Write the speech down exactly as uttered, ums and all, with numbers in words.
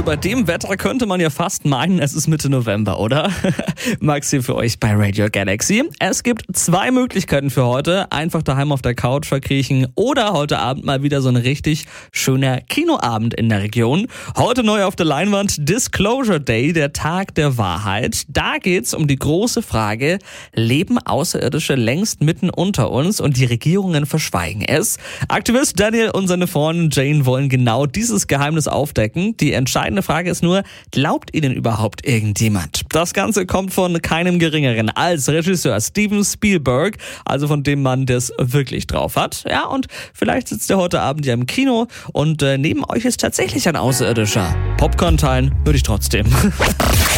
bei dem Wetter könnte man ja fast meinen, es ist Mitte November, oder? Max hier für euch bei Radio Galaxy. Es gibt zwei Möglichkeiten für heute. Einfach daheim auf der Couch verkriechen oder heute Abend mal wieder so ein richtig schöner Kinoabend in der Region. Heute neu auf der Leinwand Disclosure Day, der Tag der Wahrheit. Da geht's um die große Frage, leben Außerirdische längst mitten unter uns und die Regierungen verschweigen es? Aktivist Daniel und seine Freundin Jane wollen genau dieses Geheimnis aufdecken. Die entscheidende Frage ist nur, glaubt ihnen überhaupt irgendjemand? Das Ganze kommt von keinem Geringeren als Regisseur Steven Spielberg, also von dem Mann, der es wirklich drauf hat. Ja, und vielleicht sitzt er heute Abend ja im Kino und äh, neben euch ist tatsächlich ein Außerirdischer. Popcorn teilen würde ich trotzdem.